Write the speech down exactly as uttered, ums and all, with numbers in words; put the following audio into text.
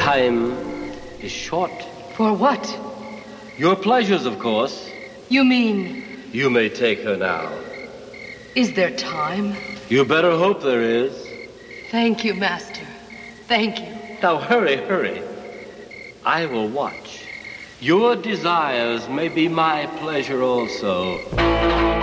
time is short. For what? Your pleasures, of course. You mean... You may take her now. Is there time? You better hope there is. Thank you, Master. Thank you. Now hurry, hurry. I will watch. Your desires may be my pleasure also.